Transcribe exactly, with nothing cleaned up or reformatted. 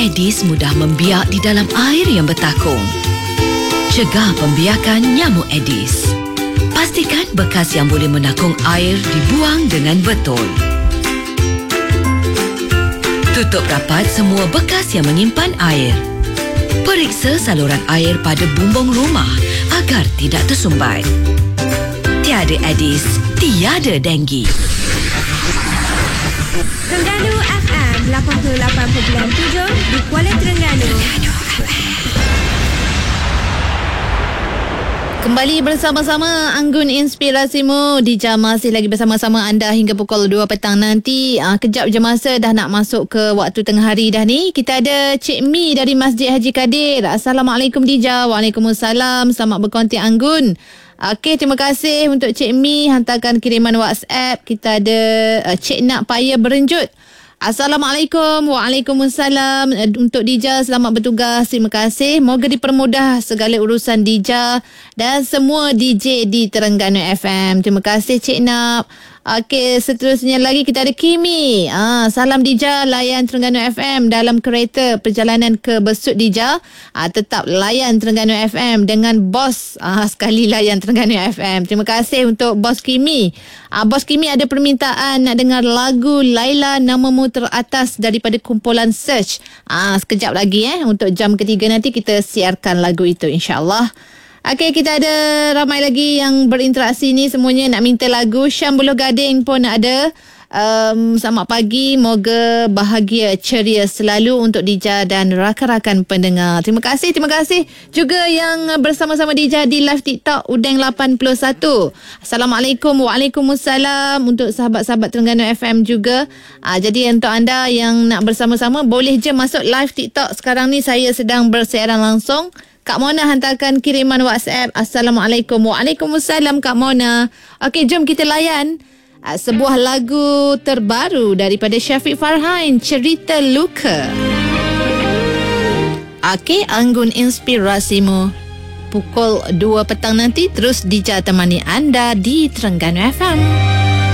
Aedes mudah membiak di dalam air yang bertakung. Cegah pembiakan nyamuk Aedes. Pastikan bekas yang boleh menakung air dibuang dengan betul. Tutup rapat semua bekas yang menyimpan air. Periksa saluran air pada bumbung rumah agar tidak tersumbat. Tiada Aedes, tiada denggi. Terengganu F M lapan puluh lapan perpuluhan tujuh di Kuala Terengganu. Kembali bersama-sama Anggun Inspirasimu. Dija masih lagi bersama-sama anda hingga pukul dua petang nanti. Ah, kejap je masa dah nak masuk ke waktu tengah hari dah ni. Kita ada Cik Mi dari Masjid Haji Kadir. Assalamualaikum Dija. Waalaikumsalam. Selamat berkonti Anggun. Okey, terima kasih untuk Cik Mi hantarkan kiriman WhatsApp. Kita ada uh, Cik Nak Paya Berenjut. Assalamualaikum. Waalaikumsalam. Untuk Dija, selamat bertugas. Terima kasih. Moga dipermudah segala urusan Dija dan semua D J di Terengganu F M. Terima kasih Cik Nap. Okey, seterusnya lagi kita ada Kimi. Ah, salam Dija, layan Terengganu F M dalam kereta perjalanan ke Besut Dija. Ah, tetap layan Terengganu F M dengan bos. Ah, sekali layan Terengganu F M. Terima kasih untuk bos Kimi. Ah, bos Kimi ada permintaan nak dengar lagu Laila Namamu Teratas daripada kumpulan Search. Ah, sekejap lagi eh untuk jam ketiga nanti kita siarkan lagu itu insya-Allah. Okey, kita ada ramai lagi yang berinteraksi ni, semuanya nak minta lagu. Syam Buloh Gading pun ada. Um, selamat pagi, moga bahagia ceria selalu untuk Dija dan rakan-rakan pendengar. Terima kasih, terima kasih juga yang bersama-sama Dija di live TikTok Udeng lapan puluh satu. Assalamualaikum. Waalaikumsalam untuk sahabat-sahabat Terengganu F M juga. Ah, jadi untuk anda yang nak bersama-sama boleh je masuk live TikTok. Sekarang ni saya sedang bersiaran langsung. Kak Mona hantarkan kiriman WhatsApp. Assalamualaikum. Waalaikumsalam Kak Mona. Okey, jom kita layan uh, sebuah lagu terbaru daripada Syafiq Farhan, Cerita Luka. Okey, Anggun Inspirasimu. Pukul dua petang nanti terus Dija temani anda di Terengganu F M.